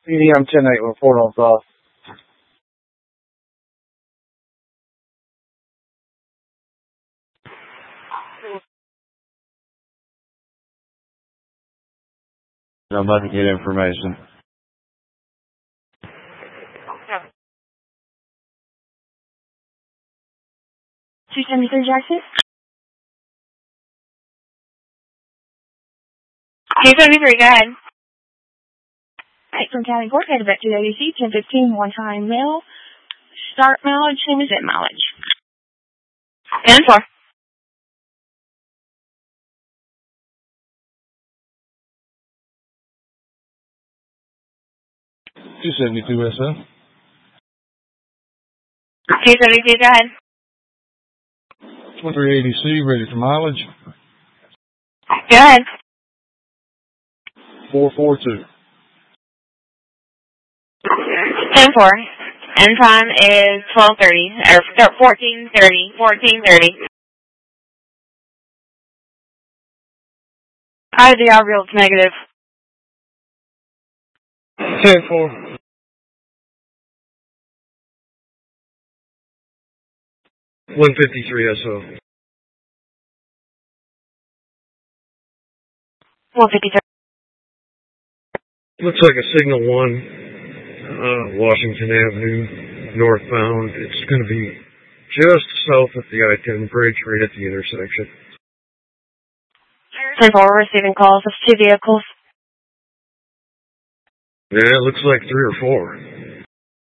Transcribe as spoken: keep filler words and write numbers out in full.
P D M ten eight, report on call. I'm about to get information. two seventy-three Jackson? two seventy-three, go ahead. From County Court, headed back to the A D C, ten fifteen, one-time mail. Start mileage, same as end mileage. And four. two seventy-two S F. two seventy-two, go ahead. twenty-three A D C, ready for mileage. Go ahead. four four two. ten four. End time is twelve thirty, or fourteen thirty, fourteen thirty. I D R real negative. ten four. one fifty-three S O. one fifty-three. Looks like a signal one, uh, Washington Avenue, northbound. It's going to be just south of the I ten bridge, right at the intersection. ten four, receiving calls of two vehicles. Yeah, it looks like three or four.